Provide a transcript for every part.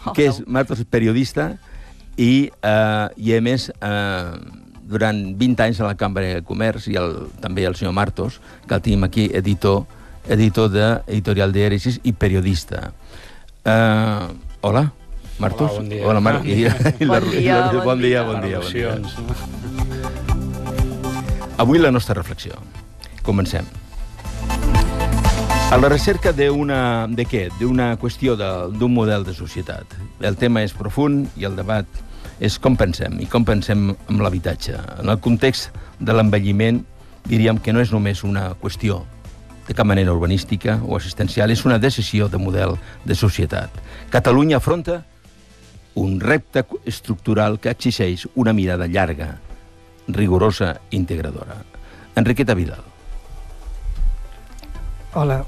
que és Martos periodista i a més, durant 20 anys a la Cambra de Comerç, i també el senyor Martos, que el tenim aquí, editor d'Editorial Dièresis i periodista. Hola, Martos. Hola, bon dia. Hola, Marc. Bon dia. Avui la nostra reflexió. Comencem. A la recerca d'una qüestió d'un model de societat. El tema és profund i el debat és com pensem, i com pensem amb l'habitatge. En el context de l'envelliment, diríem que no és només una qüestió de cap manera urbanística o assistencial, és una decisió de model de societat. Catalunya afronta un repte estructural que exigeix una mirada llarga, rigorosa i integradora. Enriqueta Vidal. Hola,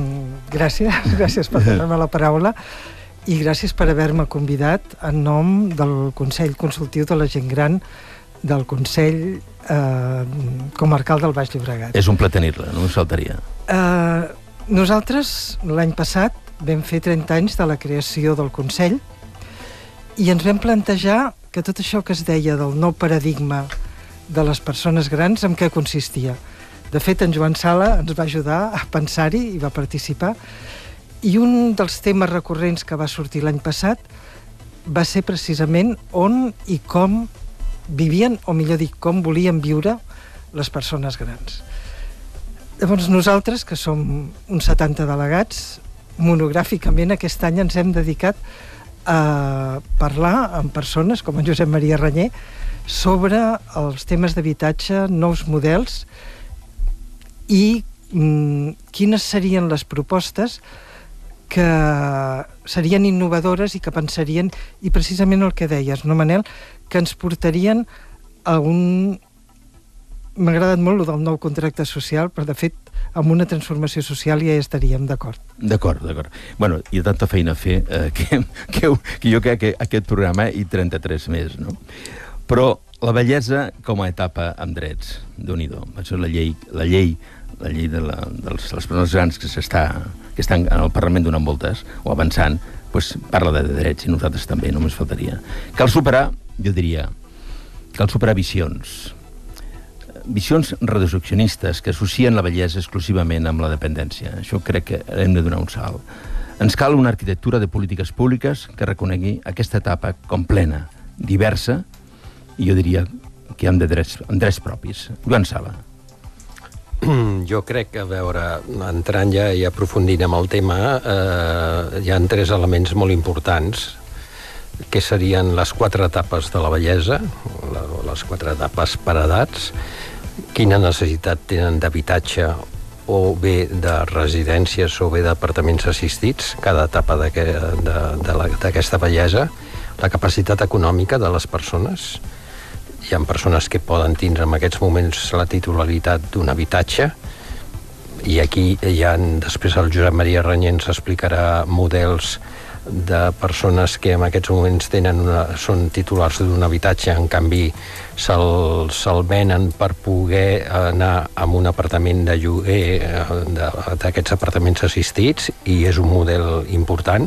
gràcies per donar-me la paraula i gràcies per haver-me convidat en nom del Consell Consultiu de la Gent Gran del Consell Comarcal del Baix Llobregat. És un plaer tenir-la, no us faltaria. Nosaltres, l'any passat, vam fer 30 anys de la creació del Consell i ens vam plantejar que tot això que es deia del nou paradigma de les persones grans, en què consistia. De fet, en Joan Sala ens va ajudar a pensar-hi i va participar. I un dels temes recurrents que va sortir l'any passat va ser precisament on i com vivien, o millor dit, com volien viure les persones grans. Llavors nosaltres, que som uns 70 delegats, monogràficament aquest any ens hem dedicat a parlar amb persones com en Josep Maria Reñé sobre els temes d'habitatge, nous models i quines serien les propostes que serien innovadores i que pensarien, i precisament el que deies, no, Manel, que ens portarien a un... M'ha agradat molt el del nou contracte social, però de fet amb una transformació social ja hi estaríem d'acord. D'acord. Bueno, hi ha tanta feina a fer que jo crec que aquest programa i 33 més, no? Però la bellesa com a etapa amb drets, Déu-n'hi-do. Això és la llei de les persones grans que estan en el Parlament donant voltes o avançant, doncs parla de drets i nosaltres també, només faltaria. Cal superar, jo diria, visions reduccionistes que associen la bellesa exclusivament amb la dependència. Això crec que hem de donar un salt. Ens cal una arquitectura de polítiques públiques que reconegui aquesta etapa com plena, diversa, i jo diria que amb drets propis. Joan Sala. Jo crec que, a veure, entrant ja i aprofundint amb el tema, hi ha 3 elements molt importants, que serien les 4 etapes de la bellesa, les 4 etapes per edats, quina necessitat tenen d'habitatge o bé de residències o bé d'apartaments assistits, cada etapa d'aquesta bellesa, la capacitat econòmica de les persones. Hi ha persones que poden tindre en aquests moments la titularitat d'un habitatge, i aquí després el Josep Maria Reñé ens explicarà models de persones que en aquests moments són titulars d'un habitatge, en canvi se'l venen per poder anar a un apartament de lloguer d'aquests apartaments assistits, i és un model important.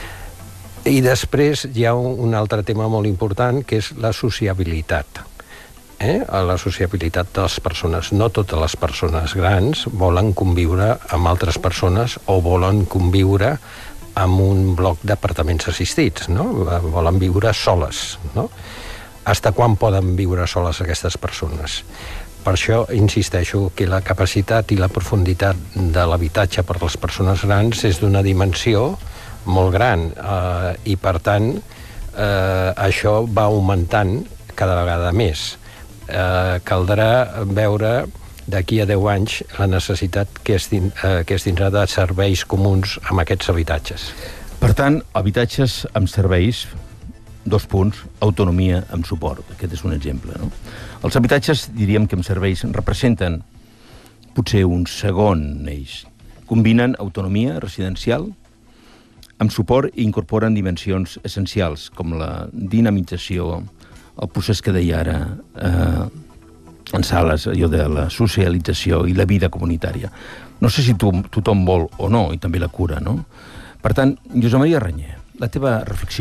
I després hi ha un altre tema molt important, que és la sociabilitat. La sociabilitat de les persones. No totes les persones grans volen conviure amb altres persones o volen conviure amb un bloc d'apartaments assistits, no? Volen viure soles, no? Hasta quan poden viure soles aquestes persones? Per això insisteixo que la capacitat i la profunditat de l'habitatge per a les persones grans és d'una dimensió molt gran, i per tant això va augmentant cada vegada més. Caldrà veure d'aquí a 10 anys la necessitat que es tindrà de serveis comuns amb aquests habitatges. Per tant, habitatges amb serveis, 2 punts, autonomia amb suport. Aquest és un exemple, no? Els habitatges, diríem que amb serveis, representen potser un segon eix. Combinen autonomia residencial amb suport i incorporen dimensions essencials, com la dinamització, el procés que deia ara en Sales, allò de la socialització i la vida comunitària. No sé si tothom vol o no, i també la cura, no? Per tant, Josep Maria Reñé, la teva reflexió